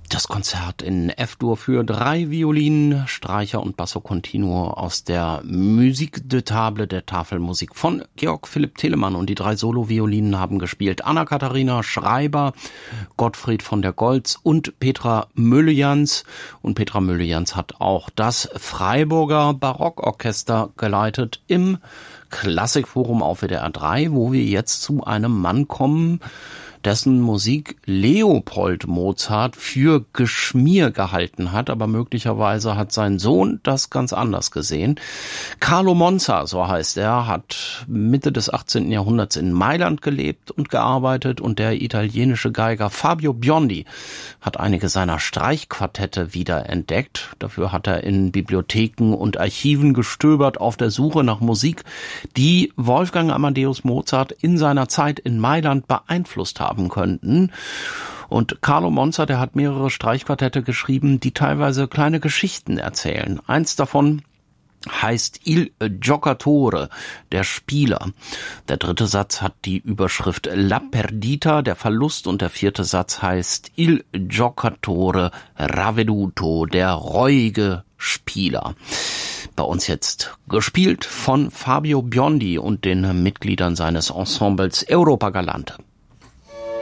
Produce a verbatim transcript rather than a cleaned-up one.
Das Konzert in F-Dur für drei Violinen, Streicher und Basso Continuo aus der Musique de Table der Tafelmusik von Georg Philipp Telemann. Und die drei Solo-Violinen haben gespielt Anna-Katharina Schreiber, Gottfried von der Goltz und Petra Müllejans. Und Petra Müllejans hat auch das Freiburger Barockorchester geleitet im Klassikforum auf W D R drei, wo wir jetzt zu einem Mann kommen, dessen Musik Leopold Mozart für Geschmier gehalten hat, aber möglicherweise hat sein Sohn das ganz anders gesehen. Carlo Monza, so heißt er, hat Mitte des achtzehnten Jahrhunderts in Mailand gelebt und gearbeitet, und der italienische Geiger Fabio Biondi hat einige seiner Streichquartette wiederentdeckt. Dafür hat er in Bibliotheken und Archiven gestöbert auf der Suche nach Musik, die Wolfgang Amadeus Mozart in seiner Zeit in Mailand beeinflusst hat haben könnten. Und Carlo Monza, der hat mehrere Streichquartette geschrieben, die teilweise kleine Geschichten erzählen. Eins davon heißt Il Giocatore, der Spieler. Der dritte Satz hat die Überschrift La Perdita, der Verlust, und der vierte Satz heißt Il Giocatore Ravveduto, der reuige Spieler. Bei uns jetzt gespielt von Fabio Biondi und den Mitgliedern seines Ensembles Europa Galante.